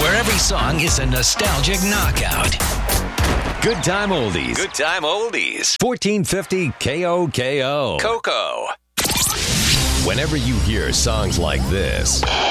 where every song is a nostalgic knockout. Good time oldies. Good time oldies. 1450 KOKO. Coco. Whenever you hear songs like this,